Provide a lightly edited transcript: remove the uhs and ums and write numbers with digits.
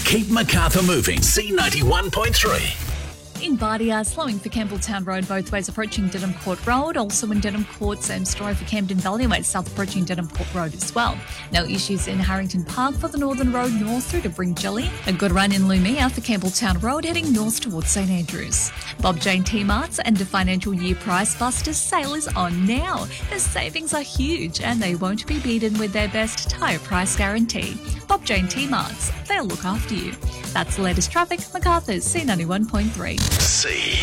keep Macarthur moving. C91.3. In Bardia, slowing for Campbelltown Road both ways approaching Denham Court Road. Also in Denham Court, same story for Camden Valley Way south approaching Denham Court Road as well. No issues in Harrington Park for the Northern Road north through to Bringelly. A good run in Lumia for Campbelltown Road heading north towards St Andrews. Bob Jane T-Mart's end of financial year Price Busters sale is on now. The savings are huge and they won't be beaten with their best tyre price guarantee. Bob Jane T-Mart's, they'll look after you. That's the latest traffic. Macarthur's C91.3. C.